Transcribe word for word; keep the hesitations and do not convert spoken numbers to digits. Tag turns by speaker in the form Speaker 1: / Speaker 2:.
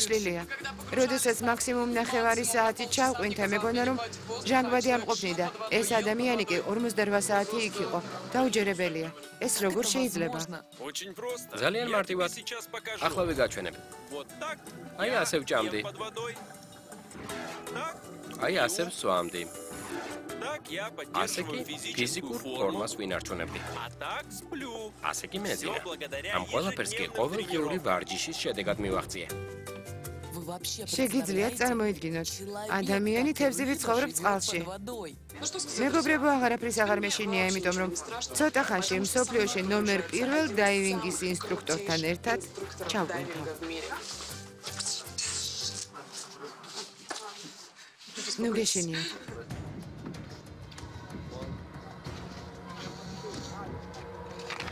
Speaker 1: გაშლილია. როდესაც მაქსიმუმ ნახევარი საათი ჩავყვინთა, მეგონა რომ ჟანგბადი არ მყოფნიდა. ეს ადამიანი კი ორმოცდაოთხ საათი იქ იყო. დაუჯერებელია. ეს როგორ შეიძლება?
Speaker 2: ძალიან მარტივად. ახლა ვიგაჩვენებ. აი ასე ვჭამდი. აი ასე ვსვამდი. ასე კი ფიზიკურ ფორმას ვინარჩუნებდი. ასე კი მეძინა. ამ ყველაფერს კი ყოველდღიური ვარჯიშის შედეგად მივაღწიე.
Speaker 1: შეგიძლიათ წარმოიდგინოთ, ადამიანი თევზივით ცხოვრობს წყალში. მეგობრებო, აღარაფრის აღარ მეშინია, იმიტომ რომ ცოტა ხანში მსოფლიოში ნომერ პირველ დაივინგის ინსტრუქტორთან ერთად ჩავყვინდა. ნუ გეშინიათ.